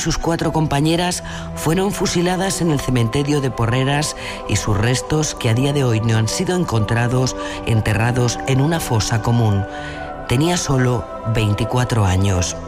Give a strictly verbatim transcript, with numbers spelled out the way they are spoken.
sus cuatro compañeras fueron fusiladas en el cementerio de Porreras y sus restos, que a día de hoy no han sido encontrados, enterrados en una fosa común. Tenía solo veinticuatro años.